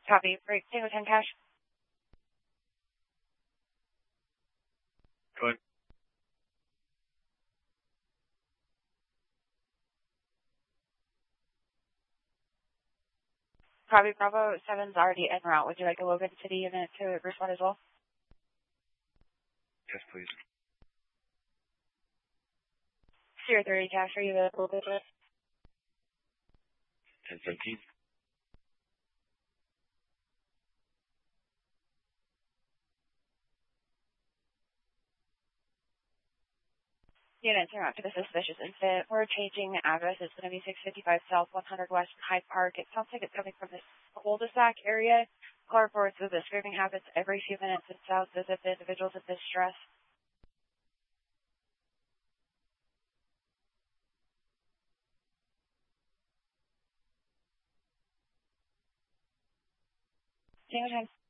Copy. Break. Tango 10 cash. Go ahead. Copy. Bravo 7's already en route. Would you like a Logan City unit to respond as well? Yes, please. Sierra 30 cash. Are you available? 1017. Units en route to the suspicious incident. We're changing address. It's going to be 655 South 100 West Hyde Park. It sounds like it's coming from this cul-de-sac area. Car reports that the screaming happens every few minutes and sounds as if the individual's in distress. Tango 10.